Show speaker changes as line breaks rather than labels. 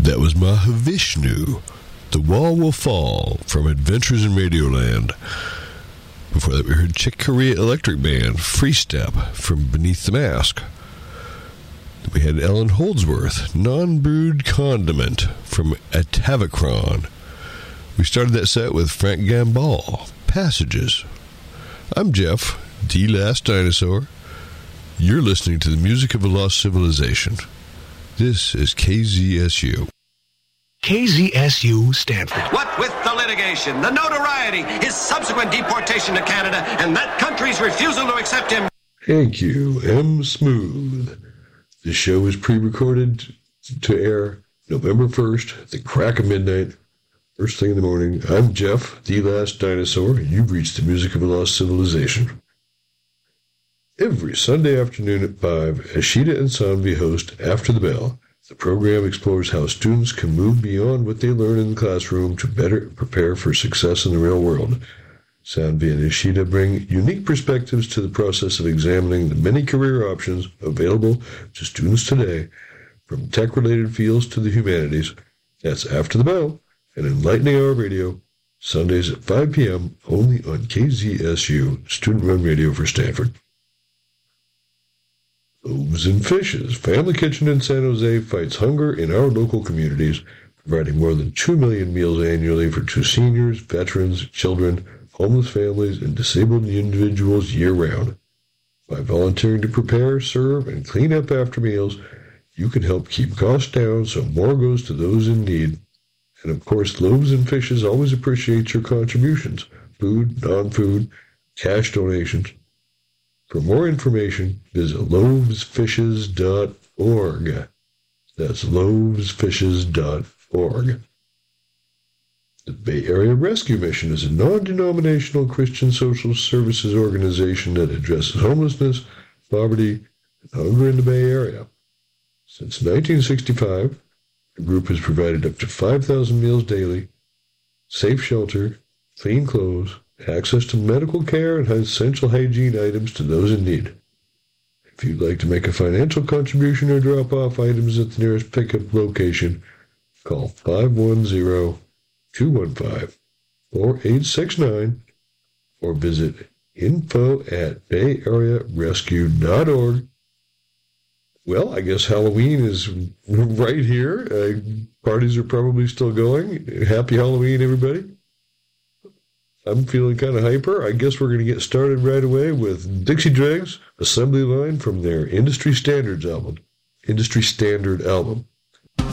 That was Mahavishnu, The Wall Will Fall, from Adventures in Radioland. Before that, we heard Chick Corea Electric Band, Free Step, from Beneath the Mask. We had Ellen Holdsworth, Non-Brewed Condiment, from Atavachron. We started that set with Frank Gambale, Passages. I'm Jeff, the Last Dinosaur. You're listening to the music of a lost civilization. This is KZSU.
KZSU Stanford.
What with the litigation, the notoriety, his subsequent deportation to Canada, and that country's refusal to accept him.
Thank you, M. Smooth. This show is pre-recorded to air November 1st at the crack of midnight, first thing in the morning. I'm Jeff, the Last Dinosaur, and you've reached the music of a lost civilization. Every Sunday afternoon at 5, Ashita and Sanvi host After the Bell. The program explores how students can move beyond what they learn in the classroom to better prepare for success in the real world. Sanvi and Ashita bring unique perspectives to the process of examining the many career options available to students today, from tech-related fields to the humanities. That's After the Bell, an enlightening hour of radio, Sundays at 5 p.m., only on KZSU, student-run radio for Stanford. Loaves and Fishes. Family Kitchen in San Jose fights hunger in our local communities, providing more than 2 million meals annually for seniors, veterans, children, homeless families, and disabled individuals year-round. By volunteering to prepare, serve, and clean up after meals, you can help keep costs down so more goes to those in need. And of course, Loaves and Fishes always appreciates your contributions, food, non-food, cash donations. For more information, visit loavesfishes.org. That's loavesfishes.org. The Bay Area Rescue Mission is a non-denominational Christian social services organization that addresses homelessness, poverty, and hunger in the Bay Area. Since 1965, the group has provided up to 5,000 meals daily, safe shelter, clean clothes, access to medical care, and essential hygiene items to those in need. If you'd like to make a financial contribution or drop off items at the nearest pickup location, call 510-215-4869 or visit info@bayarearescue.org. Well, I guess Halloween is right here. Parties are probably still going. Happy Halloween, everybody. I'm feeling kind of hyper. I guess we're going to get started right away with Dixie Dregs, Assembly Line, from their Industry Standard album.